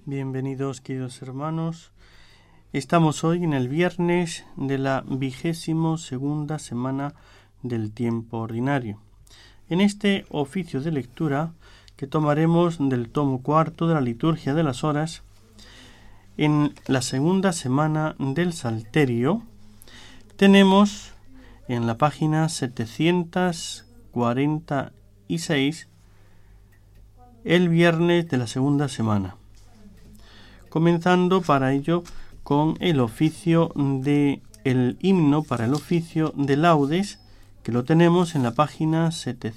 Bienvenidos, queridos hermanos. Estamos hoy en el viernes de la 22ª semana del tiempo ordinario. En este oficio de lectura que tomaremos del tomo cuarto de la liturgia de las horas, en la segunda semana del Salterio, tenemos en la página 746 el viernes de la segunda semana, comenzando para ello con el oficio de el himno para el oficio de laudes, que lo tenemos en la página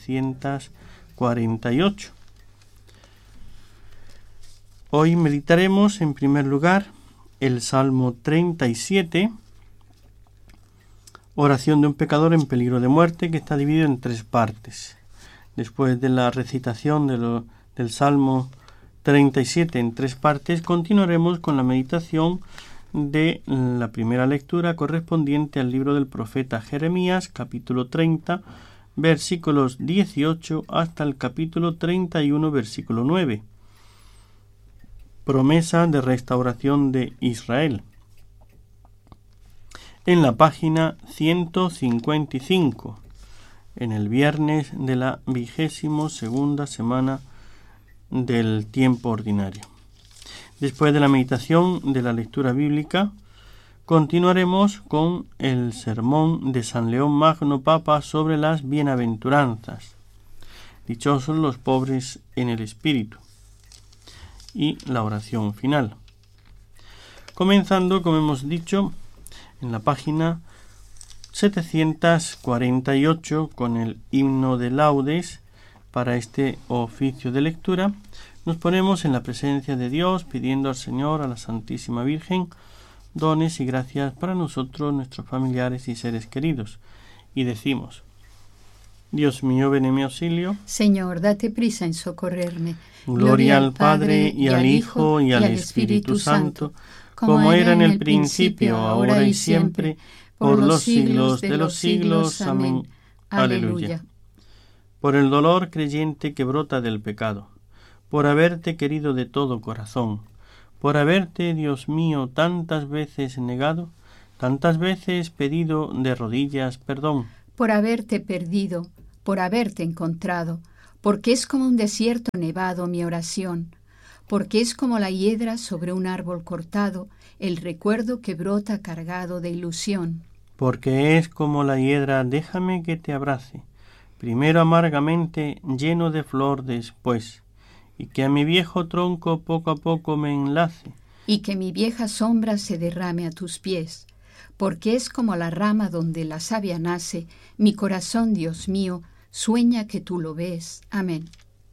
748. Hoy meditaremos en primer lugar el Salmo 37, oración de un pecador en peligro de muerte, que está dividido en tres partes. Después de la recitación del Salmo 37 en tres partes, continuaremos con la meditación de la primera lectura correspondiente al libro del profeta Jeremías, capítulo 30, versículos 18 hasta el capítulo 31, versículo 9. Promesa de restauración de Israel. En la página 155, en el viernes de la 22ª semana del tiempo ordinario. Después de la meditación de la lectura bíblica, continuaremos con el sermón de San León Magno Papa sobre las bienaventuranzas. Dichosos los pobres en el espíritu. Y la oración final. Comenzando, como hemos dicho, en la página 748 con el himno de laudes. Para este oficio de lectura nos ponemos en la presencia de Dios, pidiendo al Señor, a la Santísima Virgen, dones y gracias para nosotros, nuestros familiares y seres queridos. Y decimos: Dios mío, ven en mi auxilio. Señor, date prisa en socorrerme. Gloria al Padre, y al Hijo, y al Espíritu Santo, como era en el principio, ahora y siempre, por los siglos de los siglos. Amén. Aleluya. Por el dolor creyente que brota del pecado, por haberte querido de todo corazón, por haberte, Dios mío, tantas veces negado, tantas veces pedido de rodillas perdón. Por haberte perdido, por haberte encontrado, porque es como un desierto nevado mi oración, porque es como la hiedra sobre un árbol cortado, el recuerdo que brota cargado de ilusión. Porque es como la hiedra, déjame que te abrace, primero amargamente, lleno de flor después, y que a mi viejo tronco poco a poco me enlace. Y que mi vieja sombra se derrame a tus pies, porque es como la rama donde la savia nace, mi corazón, Dios mío, sueña que tú lo ves. Amén.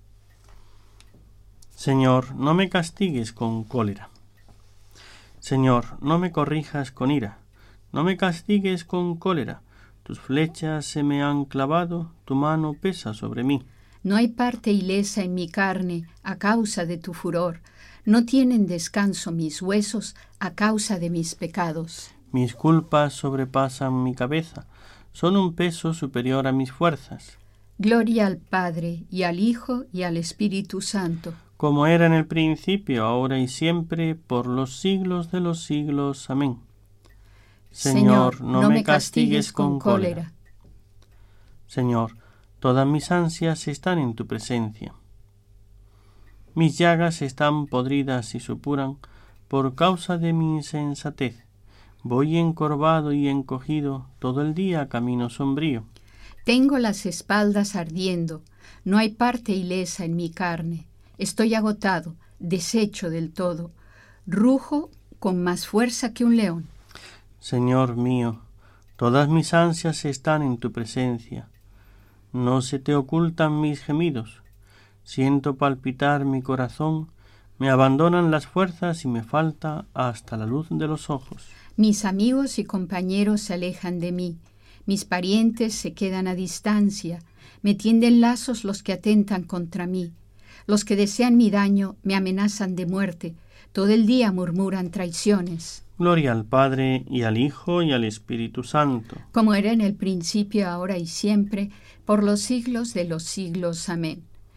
Señor, no me castigues con cólera. Señor, no me corrijas con ira, no me castigues con cólera. Tus flechas se me han clavado, tu mano pesa sobre mí. No hay parte ilesa en mi carne a causa de tu furor. No tienen descanso mis huesos a causa de mis pecados. Mis culpas sobrepasan mi cabeza, son un peso superior a mis fuerzas. Gloria al Padre, y al Hijo, y al Espíritu Santo. Como era en el principio, ahora y siempre, por los siglos de los siglos. Amén. Señor, no me castigues con cólera. Señor, todas mis ansias están en tu presencia. Mis llagas están podridas y supuran por causa de mi insensatez. Voy encorvado y encogido, todo el día camino sombrío. Tengo las espaldas ardiendo, no hay parte ilesa en mi carne. Estoy agotado, deshecho del todo. Rujo con más fuerza que un león. Señor mío, todas mis ansias están en tu presencia. No se te ocultan mis gemidos. Siento palpitar mi corazón, me abandonan las fuerzas y me falta hasta la luz de los ojos. Mis amigos y compañeros se alejan de mí, mis parientes se quedan a distancia, me tienden lazos los que atentan contra mí. Los que desean mi daño me amenazan de muerte, todo el día murmuran traiciones. Gloria al Padre, y al Hijo, y al Espíritu Santo. Como era en el principio, ahora y siempre, por los siglos de los siglos. Amén.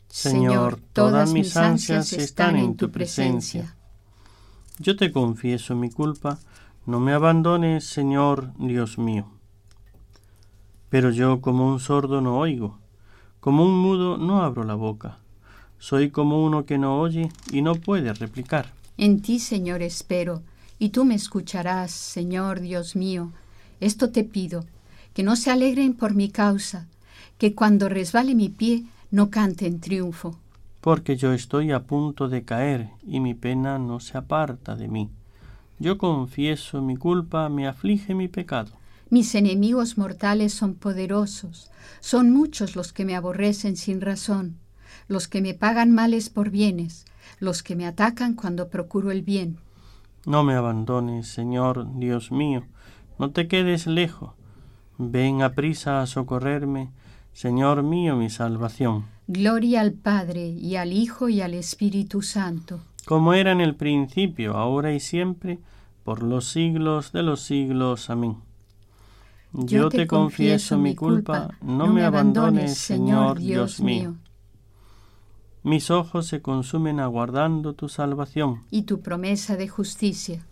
Señor, todas mis ansias están en tu presencia. Yo te confieso mi culpa, no me abandones, Señor Dios mío. Pero yo como un sordo no oigo, como un mudo no abro la boca. Soy como uno que no oye y no puede replicar. En ti, Señor, espero, y tú me escucharás, Señor Dios mío. Esto te pido, que no se alegren por mi causa, que cuando resbale mi pie no cante en triunfo. Porque yo estoy a punto de caer y mi pena no se aparta de mí. Yo confieso mi culpa, me aflige mi pecado. Mis enemigos mortales son poderosos, son muchos los que me aborrecen sin razón, los que me pagan males por bienes, los que me atacan cuando procuro el bien. No me abandones, Señor Dios mío, no te quedes lejos. Ven aprisa a socorrerme, Señor mío, mi salvación. Gloria al Padre, y al Hijo, y al Espíritu Santo. Como era en el principio, ahora y siempre, por los siglos de los siglos. Amén. Yo te confieso mi culpa, no me abandones, Señor Dios mío. Mis ojos se consumen aguardando tu salvación. Y tu promesa de justicia.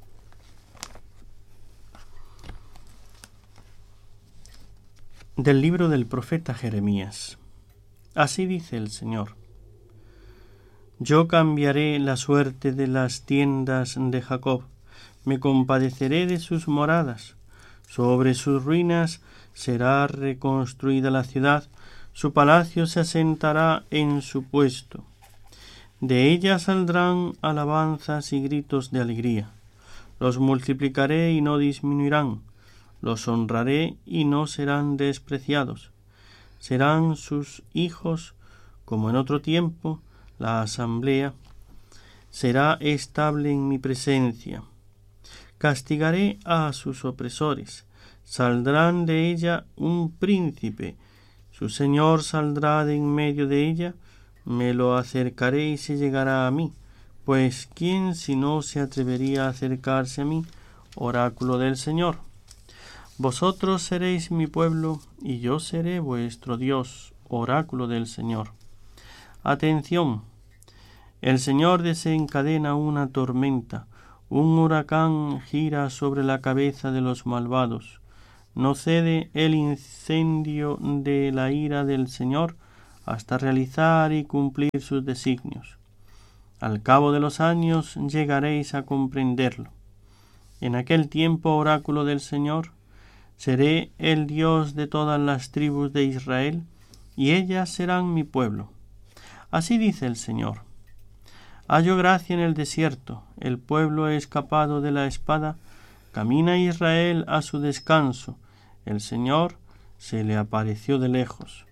Del libro del profeta Jeremías. Así dice el Señor. Yo cambiaré la suerte de las tiendas de Jacob, me compadeceré de sus moradas. Sobre sus ruinas será reconstruida la ciudad, su palacio se asentará en su puesto. De ella saldrán alabanzas y gritos de alegría. Los multiplicaré y no disminuirán, los honraré y no serán despreciados. Serán sus hijos, como en otro tiempo, la asamblea será estable en mi presencia. Castigaré a sus opresores, saldrán de ella un príncipe, su señor saldrá de en medio de ella, me lo acercaré y se llegará a mí, pues ¿quién si no se atrevería a acercarse a mí, oráculo del Señor? Vosotros seréis mi pueblo, y yo seré vuestro Dios, oráculo del Señor. Atención, el Señor desencadena una tormenta, un huracán gira sobre la cabeza de los malvados. No cede el incendio de la ira del Señor hasta realizar y cumplir sus designios. Al cabo de los años llegaréis a comprenderlo. En aquel tiempo, oráculo del Señor, seré el Dios de todas las tribus de Israel, y ellas serán mi pueblo. Así dice el Señor. Hallo gracia en el desierto, el pueblo ha escapado de la espada, camina Israel a su descanso, el Señor se le apareció de lejos.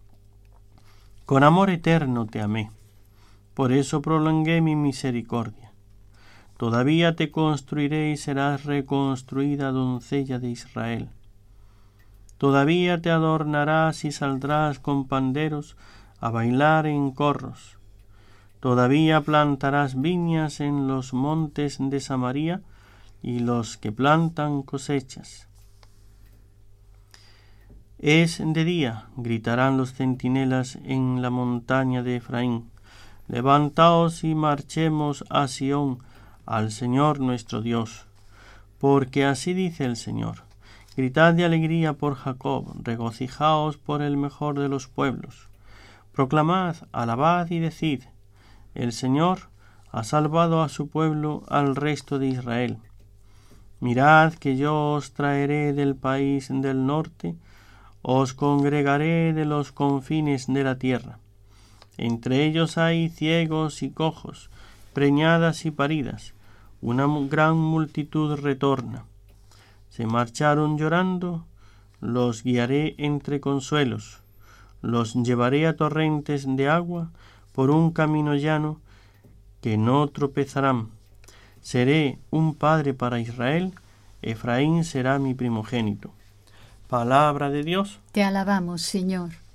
Con amor eterno te amé, por eso prolongué mi misericordia. Todavía te construiré y serás reconstruida, doncella de Israel. Todavía te adornarás y saldrás con panderos a bailar en corros. Todavía plantarás viñas en los montes de Samaria, y los que plantan cosechas. Es de día, gritarán los centinelas en la montaña de Efraín. Levantaos y marchemos a Sión, al Señor nuestro Dios. Porque así dice el Señor. Gritad de alegría por Jacob, regocijaos por el mejor de los pueblos. Proclamad, alabad y decid, el Señor ha salvado a su pueblo, al resto de Israel. Mirad que yo os traeré del país del norte, os congregaré de los confines de la tierra. Entre ellos hay ciegos y cojos, preñadas y paridas, una gran multitud retorna. Se marcharon llorando, los guiaré entre consuelos, los llevaré a torrentes de agua por un camino llano que no tropezarán. Seré un padre para Israel, Efraín será mi primogénito. Palabra de Dios. Te alabamos, Señor.